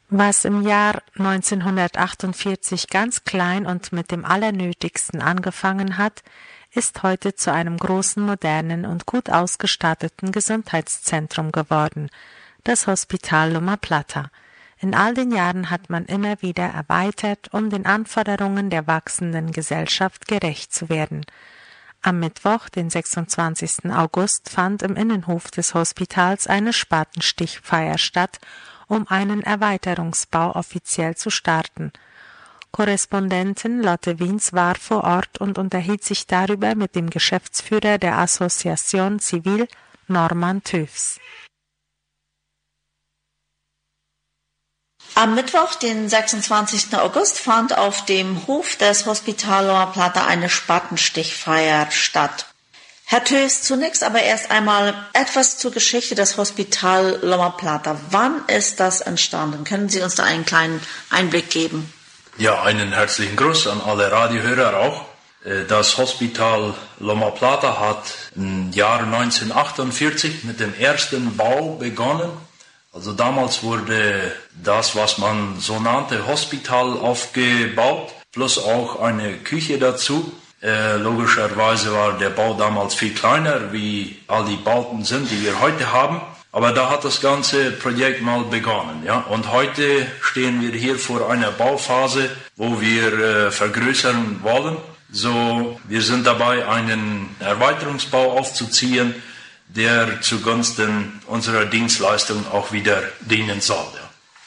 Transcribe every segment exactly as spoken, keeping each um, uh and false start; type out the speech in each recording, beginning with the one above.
Was im Jahr neunzehnhundertachtundvierzig ganz klein und mit dem Allernötigsten angefangen hat, ist heute zu einem großen, modernen und gut ausgestatteten Gesundheitszentrum geworden, das Hospital Loma Plata. In all den Jahren hat man immer wieder erweitert, um den Anforderungen der wachsenden Gesellschaft gerecht zu werden. Am Mittwoch, den sechsundzwanzigsten August, fand im Innenhof des Hospitals eine Spatenstichfeier statt, um einen Erweiterungsbau offiziell zu starten. Korrespondentin Lotte Wiens war vor Ort und unterhielt sich darüber mit dem Geschäftsführer der Association Civil, Norman Töfs. Am Mittwoch, den sechsundzwanzigsten August, fand auf dem Hof des Hospital Loma Plata eine Spatenstichfeier statt. Herr Töfs, zunächst aber erst einmal etwas zur Geschichte des Hospital Loma Plata. Wann ist das entstanden? Können Sie uns da einen kleinen Einblick geben? Ja, einen herzlichen Gruß an alle Radiohörer auch. Das Hospital Loma Plata hat im Jahr neunzehnhundertachtundvierzig mit dem ersten Bau begonnen. Also damals wurde das, was man so nannte, Hospital aufgebaut, plus auch eine Küche dazu. Äh, logischerweise war der Bau damals viel kleiner, wie all die Bauten sind, die wir heute haben. Aber da hat das ganze Projekt mal begonnen. Ja? Und heute stehen wir hier vor einer Bauphase, wo wir äh, vergrößern wollen. So, wir sind dabei, einen Erweiterungsbau aufzuziehen, der zugunsten unserer Dienstleistung auch wieder dienen soll. Ja.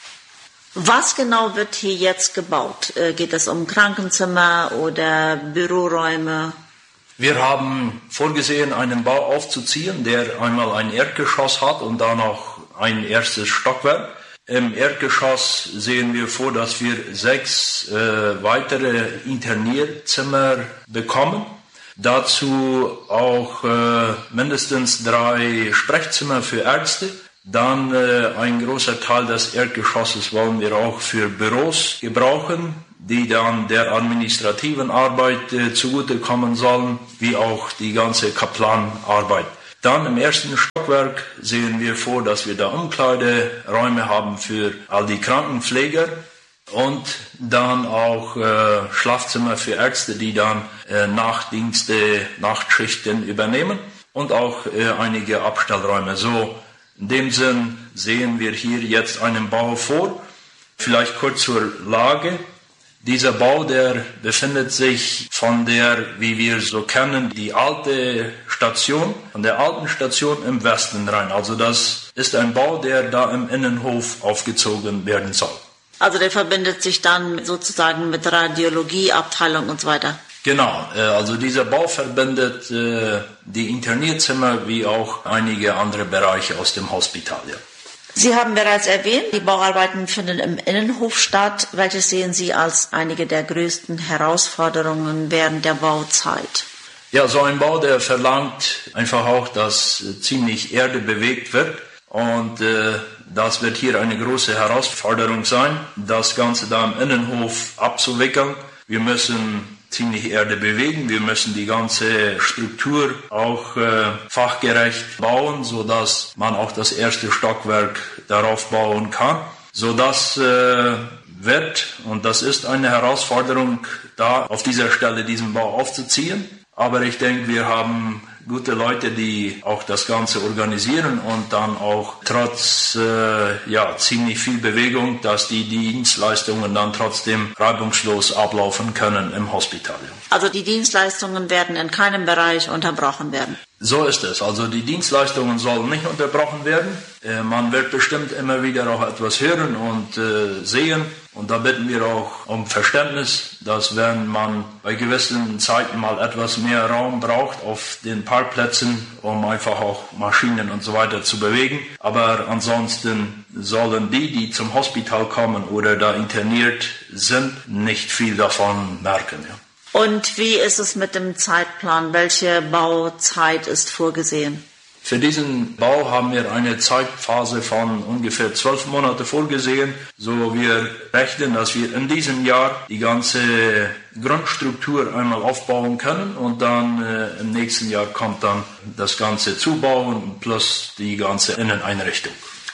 Was genau wird hier jetzt gebaut? Geht es um Krankenzimmer oder Büroräume? Wir haben vorgesehen, einen Bau aufzuziehen, der einmal ein Erdgeschoss hat und dann noch ein erstes Stockwerk. Im Erdgeschoss sehen wir vor, dass wir sechs äh, weitere Internierzimmer bekommen. Dazu auch äh, mindestens drei Sprechzimmer für Ärzte. Dann äh, ein großer Teil des Erdgeschosses wollen wir auch für Büros gebrauchen, die dann der administrativen Arbeit äh, zugutekommen sollen, wie auch die ganze Kaplanarbeit. Dann im ersten Stockwerk sehen wir vor, dass wir da Umkleideräume haben für all die Krankenpfleger und dann auch äh, Schlafzimmer für Ärzte, die dann äh, Nachtdienste, Nachtschichten übernehmen und auch äh, einige Abstellräume. So in dem Sinn sehen wir hier jetzt einen Bau vor. Vielleicht kurz zur Lage. Dieser Bau, der befindet sich von der, wie wir so kennen, die alte Station, von der alten Station im Westen rein. Also das ist ein Bau, der da im Innenhof aufgezogen werden soll. Also der verbindet sich dann sozusagen mit Radiologieabteilung und so weiter. Genau, also dieser Bau verbindet die Internierzimmer wie auch einige andere Bereiche aus dem Hospital. Ja. Sie haben bereits erwähnt, die Bauarbeiten finden im Innenhof statt. Welches sehen Sie als einige der größten Herausforderungen während der Bauzeit? Ja, so ein Bau, der verlangt einfach auch, dass ziemlich Erde bewegt wird. Und äh, das wird hier eine große Herausforderung sein, das Ganze da im Innenhof abzuwickeln. Wir müssen ziemlich Erde bewegen. Wir müssen die ganze Struktur auch äh, fachgerecht bauen, sodass man auch das erste Stockwerk darauf bauen kann. Sodass äh, wird, und das ist eine Herausforderung, da auf dieser Stelle diesen Bau aufzuziehen. Aber ich denke, wir haben gute Leute, die auch das Ganze organisieren und dann auch trotz äh, ja, ziemlich viel Bewegung, dass die Dienstleistungen dann trotzdem reibungslos ablaufen können im Hospital. Also die Dienstleistungen werden in keinem Bereich unterbrochen werden? So ist es. Also die Dienstleistungen sollen nicht unterbrochen werden. Äh, man wird bestimmt immer wieder auch etwas hören und äh, sehen. Und da bitten wir auch um Verständnis, dass wenn man bei gewissen Zeiten mal etwas mehr Raum braucht auf den Parkplätzen, um einfach auch Maschinen und so weiter zu bewegen. Aber ansonsten sollen die, die zum Hospital kommen oder da interniert sind, nicht viel davon merken. Ja. Und wie ist es mit dem Zeitplan? Welche Bauzeit ist vorgesehen? Für diesen Bau haben wir eine Zeitphase von ungefähr zwölf Monate vorgesehen. So wir rechnen, dass wir in diesem Jahr die ganze Grundstruktur einmal aufbauen können und dann äh, im nächsten Jahr kommt dann das ganze Zubauen plus die ganze Inneneinrichtung.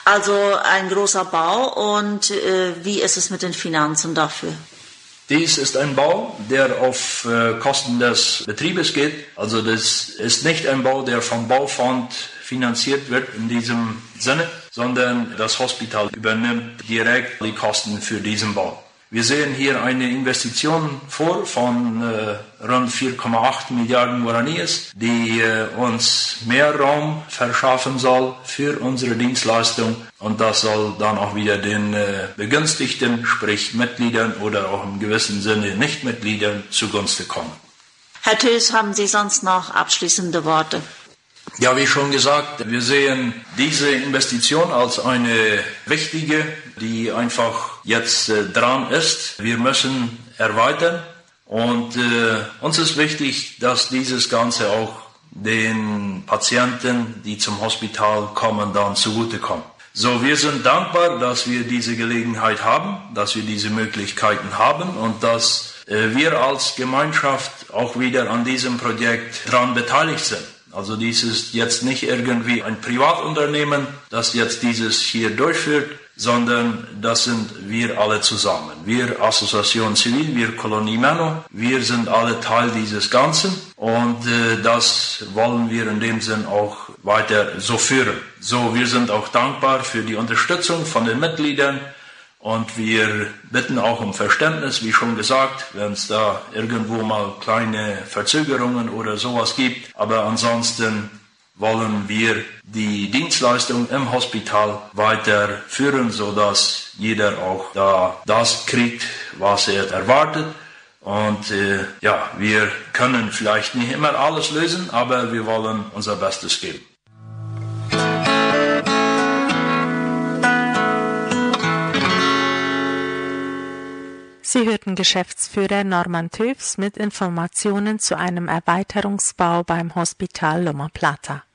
Also ein großer Bau. Und äh, wie ist es mit den Finanzen dafür? Dies ist ein Bau, der auf äh, Kosten des Betriebes geht. Also das ist nicht ein Bau, der vom Baufonds finanziert wird in diesem Sinne, sondern das Hospital übernimmt direkt die Kosten für diesen Bau. Wir sehen hier eine Investition vor von äh, rund vier Komma acht Milliarden Guaraníes, die äh, uns mehr Raum verschaffen soll für unsere Dienstleistung, und das soll dann auch wieder den äh, Begünstigten, sprich Mitgliedern oder auch im gewissen Sinne Nichtmitgliedern zugunsten kommen. Herr Tös, haben Sie sonst noch abschließende Worte? Ja, wie schon gesagt, wir sehen diese Investition als eine wichtige, die einfach jetzt äh, dran ist. Wir müssen erweitern, und äh, uns ist wichtig, dass dieses Ganze auch den Patienten, die zum Hospital kommen, dann zugutekommt. So, wir sind dankbar, dass wir diese Gelegenheit haben, dass wir diese Möglichkeiten haben und dass äh, wir als Gemeinschaft auch wieder an diesem Projekt dran beteiligt sind. Also dies ist jetzt nicht irgendwie ein Privatunternehmen, das jetzt dieses hier durchführt, sondern das sind wir alle zusammen. Wir Association Civil, wir Kolonie Menno, wir sind alle Teil dieses Ganzen, und äh, das wollen wir in dem Sinn auch weiter so führen. So, wir sind auch dankbar für die Unterstützung von den Mitgliedern. Und wir bitten auch um Verständnis, wie schon gesagt, wenn es da irgendwo mal kleine Verzögerungen oder sowas gibt. Aber ansonsten wollen wir die Dienstleistung im Hospital weiterführen, sodass jeder auch da das kriegt, was er erwartet. Und äh, ja, wir können vielleicht nicht immer alles lösen, aber wir wollen unser Bestes geben. Sie hörten Geschäftsführer Norman Töfs mit Informationen zu einem Erweiterungsbau beim Hospital Loma Plata.